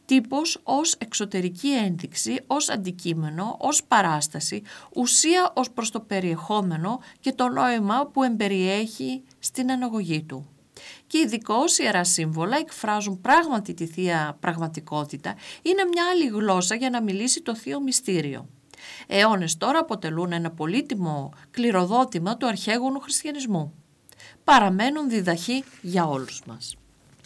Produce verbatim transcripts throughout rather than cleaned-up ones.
τύπος ως εξωτερική ένδειξη, ως αντικείμενο, ως παράσταση, ουσία ως προς το περιεχόμενο και το νόημα που εμπεριέχει στην αναγωγή του. Και ειδικώς ιερά σύμβολα εκφράζουν πράγματι τη Θεία Πραγματικότητα, είναι μια άλλη γλώσσα για να μιλήσει το Θείο Μυστήριο. Αιώνες τώρα αποτελούν ένα πολύτιμο κληροδότημα του αρχαίγονου χριστιανισμού. Παραμένουν διδαχή για όλους μας.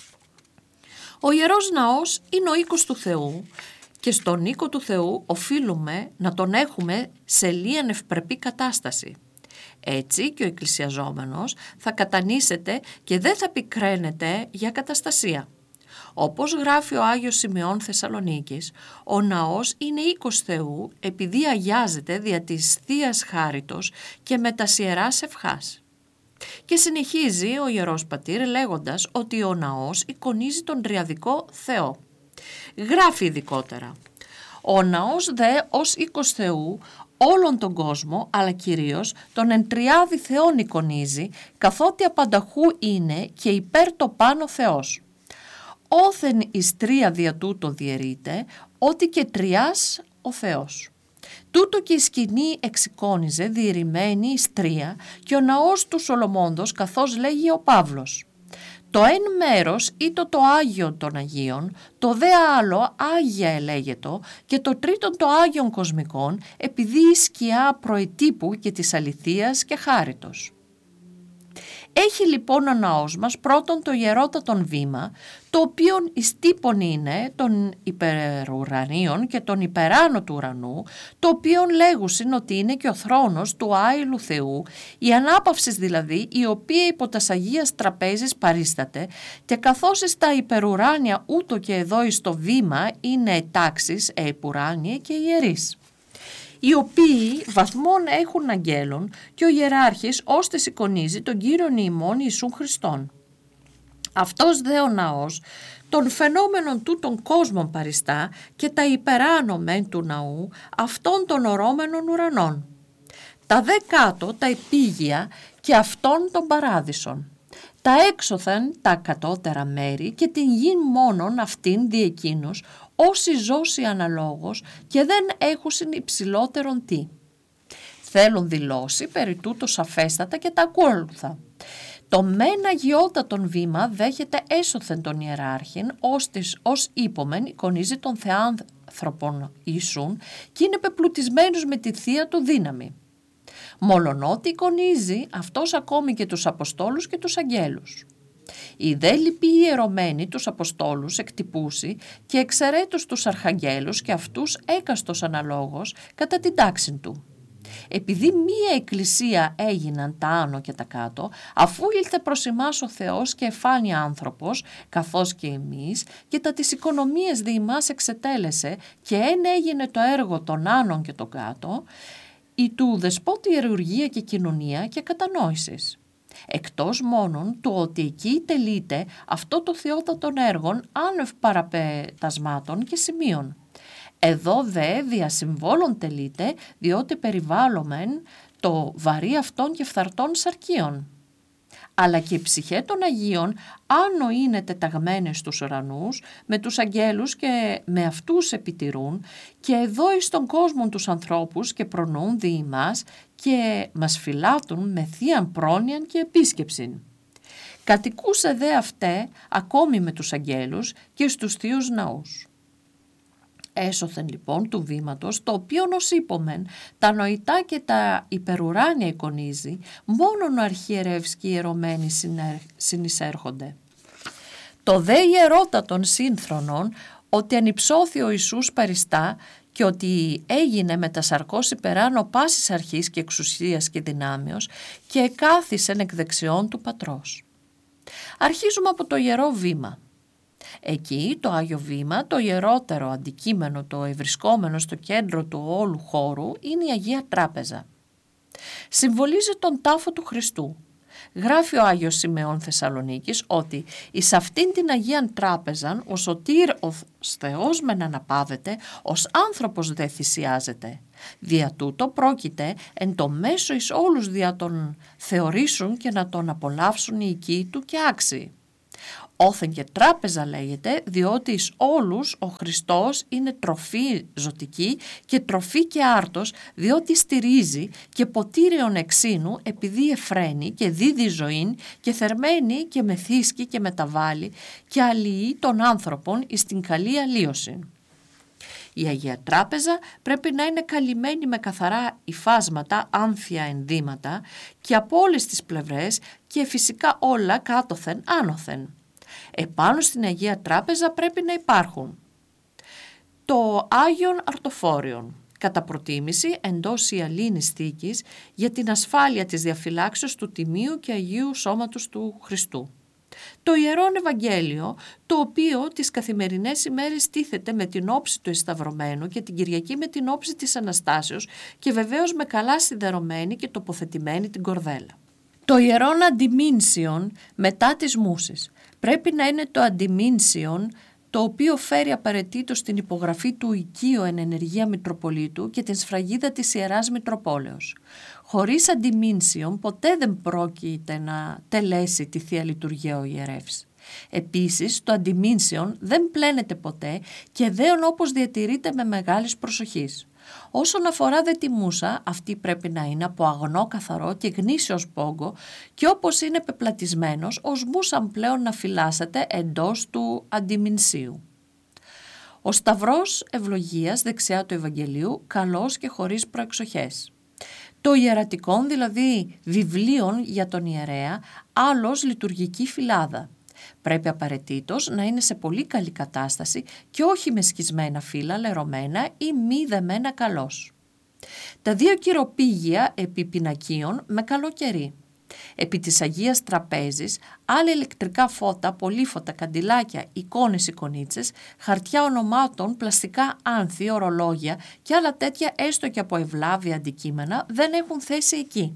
Ο Ιερός Ναός είναι ο οίκος του Θεού και στον οίκο του Θεού οφείλουμε να τον έχουμε σε λίαν ευπρεπή κατάσταση. Έτσι και ο εκκλησιαζόμενος θα κατανήσεται και δεν θα πικραίνεται για καταστασία. Όπως γράφει ο Άγιος Σημεών Θεσσαλονίκης, ο ναός είναι οίκος Θεού επειδή αγιάζεται δια της Θείας Χάριτος και μετασιεράς ευχάς. Και συνεχίζει ο Ιερός Πατήρ λέγοντας ότι ο ναός εικονίζει τον τριαδικό Θεό. Γράφει ειδικότερα: «Ο ναός δε ως οίκος Θεού όλον τον κόσμο, αλλά κυρίως τον εν τριάδι Θεόν εικονίζει, καθότι απανταχού είναι και υπέρ το πάνω Θεός. Όθεν εις τρία δια τούτο διαιρείται, ότι και τριάς ο Θεός. Τούτο και η σκηνή εξεικόνιζε διηρημένη εις τρία και ο ναός του Σολομώντος, καθώς λέγει ο Παύλος. Το εν μέρος ήτο το Άγιον των Αγίων, το δε άλλο Άγια ελέγετο και το τρίτον το Άγιον Κοσμικών, επειδή η σκιά προετύπου και της αληθείας και χάριτος». Έχει λοιπόν ο ναός μας πρώτον το ιερότατον βήμα, το οποίον εις τύπον είναι των υπερουρανίων και των υπεράνω του ουρανού, το οποίον λέγουσιν ότι είναι και ο θρόνος του άειλου Θεού, η ανάπαυσης δηλαδή, η οποία υπό τας Αγίας Τραπέζης παρίσταται, και καθώς εις τα υπερουράνια ούτω και εδώ εις το βήμα είναι τάξεις ευπουράνιε και ιερείς, οι οποίοι βαθμόν έχουν αγγέλων και ο ιεράρχης ώστες εικονίζει τον Κύριον ημών Ιησούν Χριστόν. Αυτός δε ο ναός των φαινόμενων τούτων κόσμων παριστά και τα υπεράνω μεν του ναού αυτών των ορώμενων ουρανών. Τα δε κάτω τα επίγεια και αυτών των παράδεισων. Τα έξωθεν τα κατώτερα μέρη και την γη μόνον αυτήν δι' εκείνους όσοι ζώσει αναλόγως και δεν έχουσιν υψηλότερον τι. Θέλουν δηλώσει περί τούτο σαφέστατα και τα ακόλουθα. Το μεν αγιότατον βήμα δέχεται έσωθεν τον ιεράρχην, ώστις ως είπομεν εικονίζει τον θεάνθρωπον Ιησούν και είναι πεπλουτισμένος με τη θεία του δύναμη. Μολονότι εικονίζει αυτός ακόμη και τους Αποστόλους και τους Αγγέλους. Οι δε λοιποί ιερωμένοι τους Αποστόλους εκτυπούσι και εξαιρέτως τους Αρχαγγέλους και αυτούς έκαστος αναλόγως κατά την τάξη του. Επειδή μία εκκλησία έγιναν τα άνω και τα κάτω, αφού ήλθε προς εμάς ο Θεός και εφάνει άνθρωπος, καθώς και εμείς, και τα τις οικονομίες δι' ημάς εξετέλεσε και εν έγινε το έργο των άνω και των κάτω, η του δεσπότη ιερουργία και κοινωνία και κατανόησης. Εκτός μόνον του ότι εκεί τελείται αυτό το θεότατον έργον άνευ παραπετασμάτων και σημείων. Εδώ δε διασυμβόλων τελείται, διότι περιβάλλομεν το βαρύ αυτών και φθαρτών σαρκίων. Αλλά και η ψυχέ των Αγίων, άνω είναι τεταγμένες στους ουρανούς, με τους αγγέλους και με αυτούς επιτηρούν, και εδώ εις τον κόσμο τους ανθρώπους και προνοούν δι' ημάς και μας φυλάτουν με θείαν πρόνοιαν και επίσκεψην. Κατοικούσε δε αυτέ ακόμη με τους αγγέλους και στους θείους ναούς. Έσωθεν λοιπόν του βήματος, το οποίο ως είπομεν τα νοητά και τα υπερουράνια εικονίζει, μόνον ο αρχιερεύς και οι ιερωμένοι συνεισέρχονται. Το δε ιερότατον σύνθρονον, ότι ανυψώθη ο Ιησούς παριστά και ότι έγινε με τα σαρκός υπεράνω πάσης αρχής και εξουσίας και δυνάμεως και εκάθισεν εκ δεξιών του Πατρός. Αρχίζουμε από το ιερό βήμα. Εκεί το Άγιο Βήμα, το ιερότερο αντικείμενο, το ευρισκόμενο στο κέντρο του όλου χώρου, είναι η Αγία Τράπεζα. Συμβολίζει τον τάφο του Χριστού. Γράφει ο Άγιος Σημεών Θεσσαλονίκης ότι εις αυτήν την Αγίαν Τράπεζαν ο σωτήρ ο Θεός μεν αναπαύεται, ως άνθρωπος δε θυσιάζεται. Δια τούτο πρόκειται εν το μέσο εις όλους δια τον θεωρήσουν και να τον απολαύσουν οι οικοί του και άξιοι. Όθεν και τράπεζα λέγεται, διότι εις όλους ο Χριστός είναι τροφή ζωτική και τροφή και άρτος, διότι στηρίζει και ποτήριον εξήνου, επειδή εφραίνει και δίδει ζωήν και θερμαίνει και μεθύσκει και μεταβάλλει και αλλοιεί των άνθρωπων εις την καλή αλλίωση. Η Αγία Τράπεζα πρέπει να είναι καλυμμένη με καθαρά υφάσματα, άνθια ενδύματα και από όλες τις πλευρές και φυσικά όλα κάτωθεν άνωθεν. Επάνω στην Αγία Τράπεζα πρέπει να υπάρχουν το Άγιον Αρτοφόριον, κατά προτίμηση εντός ιαλίνης θήκης για την ασφάλεια της διαφυλάξεως του Τιμίου και Αγίου Σώματος του Χριστού. Το Ιερόν Ευαγγέλιο, το οποίο τις καθημερινές ημέρες τίθεται με την όψη του εσταυρωμένου και την Κυριακή με την όψη της Αναστάσεως και βεβαίως με καλά σιδερωμένη και τοποθετημένη την κορδέλα. Το Ιερόν Αντιμήνσιον μετά τις μούσεις πρέπει να είναι το Αντιμήνσιον, το οποίο φέρει απαραίτητος την υπογραφή του οικείου εν ενεργεία Μητροπολίτου και την σφραγίδα της Ιεράς Μητροπόλεως. Χωρίς αντιμήνσιον ποτέ δεν πρόκειται να τελέσει τη Θεία Λειτουργία ο ιερεύς. Επίσης, το αντιμήνσιον δεν πλένεται ποτέ και δέον όπως διατηρείται με μεγάλης προσοχής. Όσον αφορά δε τη μούσα, αυτή πρέπει να είναι από αγνό καθαρό και γνήσιος πόγκο και όπως είναι πεπλατισμένος, ως μούσαν πλέον να φυλάσσεται εντός του αντιμηνσίου. Ο σταυρός ευλογίας δεξιά του Ευαγγελίου, καλός και χωρίς προεξοχές. Το ιερατικόν, δηλαδή βιβλίων για τον ιερέα, άλλος λειτουργική φυλάδα. Πρέπει απαραίτητος να είναι σε πολύ καλή κατάσταση και όχι με σκισμένα φύλλα, λερωμένα ή μη δεμένα καλώς. Τα δύο κυροπήγια επί πινακίων με καλό κερί. Επί της Αγίας Τραπέζης, άλλα ηλεκτρικά φώτα, πολύφωτα, καντιλάκια, εικόνες, εικονίτσες, χαρτιά ονομάτων, πλαστικά άνθη, ορολόγια και άλλα τέτοια έστω και από ευλάβια αντικείμενα δεν έχουν θέση εκεί.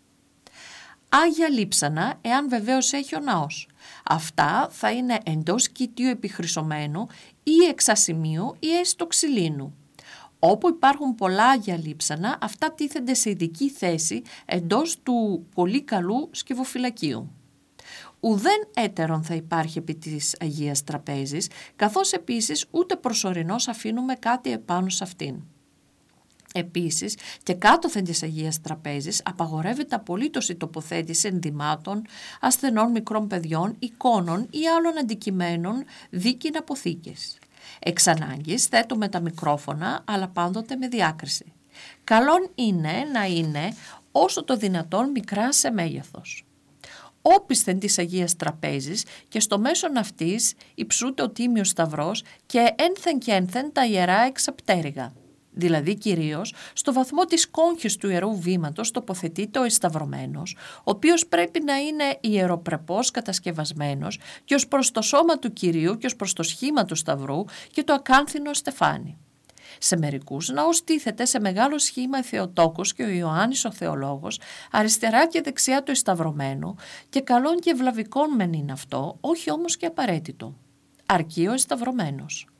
Άγια λείψανα, εάν βεβαίως έχει ο ναός. Αυτά θα είναι εντός κοιτίου επιχρυσωμένου ή εξασημείου ή έστω ξυλίνου. Όπου υπάρχουν πολλά Άγια λείψανα, αυτά τίθενται σε ειδική θέση εντός του πολύ καλού σκευοφυλακίου. Ουδέν έτερον θα υπάρχει επί της Αγίας Τραπέζης, καθώς επίσης ούτε προσωρινώς αφήνουμε κάτι επάνω σε αυτήν. Επίσης και κάτωθεν της Αγίας Τραπέζης απαγορεύεται απολύτως η τοποθέτηση ενδυμάτων, ασθενών μικρών παιδιών, εικόνων ή άλλων αντικειμένων δίκην αποθήκες. Εξ ανάγκης θέτουμε τα μικρόφωνα, αλλά πάντοτε με διάκριση. Καλόν είναι να είναι όσο το δυνατόν μικρά σε μέγεθος. Όπισθεν της Αγίας Τραπέζης και στο μέσον αυτής υψούται ο Τίμιος Σταυρός και ένθεν και ένθεν τα ιερά εξαπτέρυγα. Δηλαδή κυρίως στο βαθμό της κόγχης του Ιερού Βήματος τοποθετείται ο εσταυρωμένος, ο οποίος πρέπει να είναι ιεροπρεπώς κατασκευασμένος και ως προς το σώμα του Κυρίου και ως προς το σχήμα του Σταυρού και το ακάνθινο στεφάνι. Σε μερικούς ναός τίθεται σε μεγάλο σχήμα Θεοτόκος και ο Ιωάννης ο Θεολόγος, αριστερά και δεξιά του εσταυρωμένου και καλόν και ευλαβικών μεν είναι αυτό, όχι όμως και απαραίτητο. Αρκεί ο εσταυρωμένος.